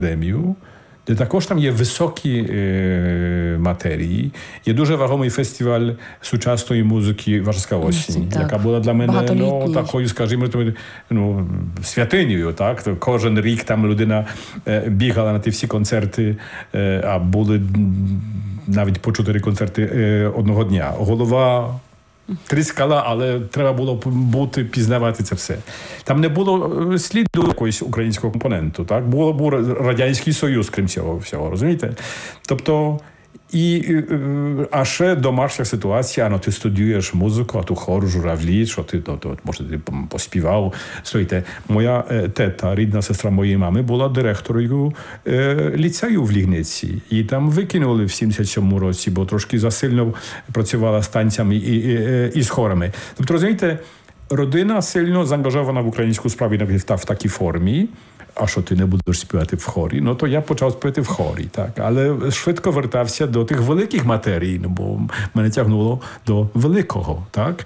академію, де також там є високі матерії. Є дуже вагомий фестиваль сучасної музики «Варшавська осінь», яка була для мене такою, скажімо, святинею. Так? Кожен рік там людина бігала на ті всі концерти, а були навіть по 4 концерти одного дня. Голова тріскала, але треба було бути, пізнавати це все. Там не було сліду якогось українського компоненту, так? Був Радянський Союз, крім цього всього, розумієте? Тобто, а ще домашня ситуація, ти студіюєш музику, а tu хор, журавлі, що ти, може, ти поспівав. Слухайте, моя тета, рідна сестра моєї мами, була директорою ліцею в Лігниці. І там викинули в 77-му році, бо трошки засильно працювала з танцями і з хорами. Тобто, розумієте, родина сильно заангажована в українську справу в такій формі. А що ти не будеш співати в хорі? То я почав співати в хорі, так. Але швидко вертався до тих великих матерій, бо мене тягнуло до великого, так.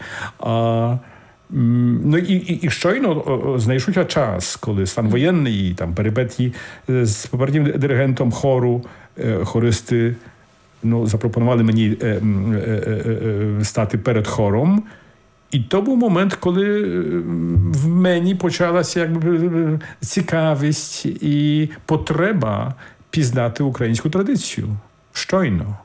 І щойно знайшовся час, коли стан воєнний, там перипетії з попереднім диригентом хору, хористи запропонували мені стати перед хором. І то був момент, коли в мені почалася цікавість і потреба пізнати українську традицію. Щойно.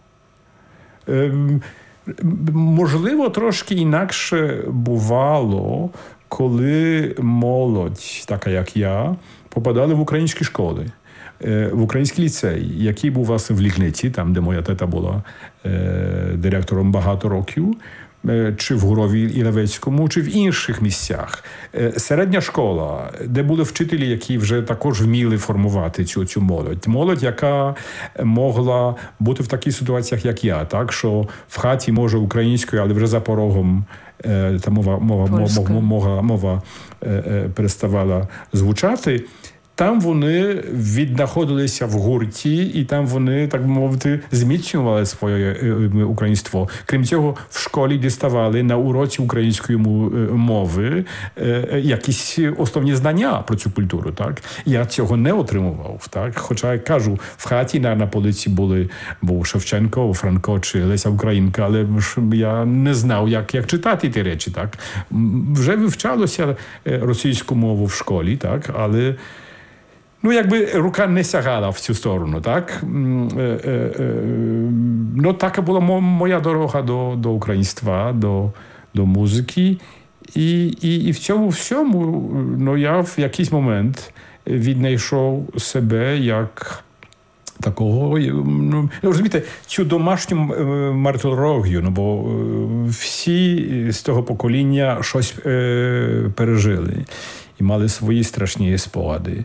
Можливо, трошки інакше бувало, коли молодь, така як я, попадали в українські школи. В український ліцей, який був, власне, в Лігниці, там, де моя тета була директором багато років, чи в Гурові Ілевецькому, чи в інших місцях. Середня школа, де були вчителі, які вже також вміли формувати цю молодь. Молодь, яка могла бути в таких ситуаціях, як я, так, що в хаті може українською, але вже за порогом та мова переставала звучати. Там вони віднаходилися в гурті, і там вони, так би мовити, зміцнювали своє українство. Крім цього, в школі діставали на уроці української мови якісь основні знання про цю культуру. Так? Я цього не отримував. Так? Хоча, я кажу, в хаті на полиці був Шевченко, Франко чи Леся Українка, але я не знав, як читати ті речі. Так? Вже вивчалося російську мову в школі, так? Але якби рука не сягала в цю сторону, так? Така була моя дорога до українства, до музики. І в цьому всьому, я в якийсь момент віднайшов себе як такого, розумієте, цю домашню мартирологію, бо всі з того покоління щось пережили і мали свої страшні спогади.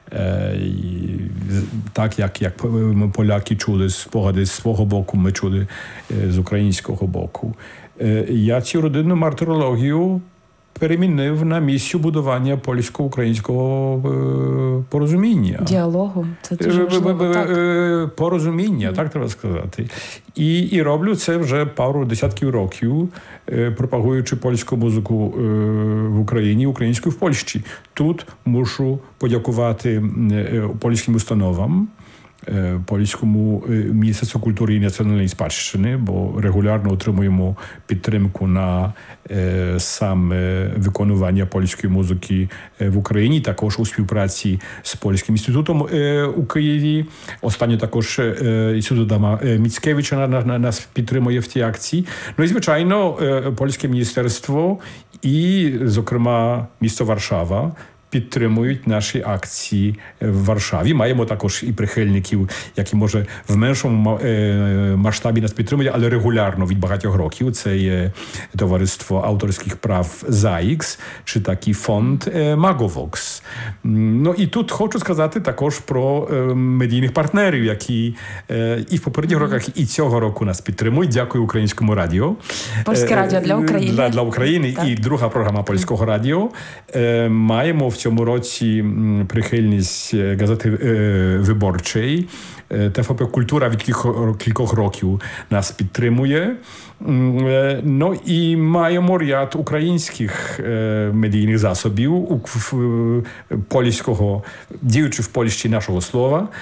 Так, як поляки чули спогади з свого боку, ми чули з українського боку. Я цю родинну мартирологію перемінив на місію будування польсько-українського порозуміння. Діалогу. Це дуже важливо, порозуміння, так треба сказати. І роблю це вже пару десятків років, пропагуючи польську музику в Україні, українську в Польщі. Тут мушу подякувати польським установам, Польському Міністерству культури і національної спадщини, бо регулярно отримуємо підтримку на саме виконування польської музики в Україні, також у співпраці з Польським інститутом у Києві. Останньо також інститут Адама Міцкевича нас підтримує в цій акції. І, звичайно, Польське міністерство і, зокрема, місто Варшава підтримують наші акції в Варшаві. Маємо також і прихильників, які, може, в меншому масштабі нас підтримують, але регулярно від багатьох років. Це є Товариство авторських прав ZAIX, чи такий фонд Magovox. І тут хочу сказати також про медійних партнерів, які і в попередніх роках, і цього року нас підтримують. Дякую Українському радіо. Польське радіо для України. Для України. І друга програма Польського радіо. Маємо в цьому році прихильність газети Виборчої. ТVP Культура від кількох років нас підтримує. Ну і маємо ряд українських медійних засобів польського, діючи в Польщі нашого слова.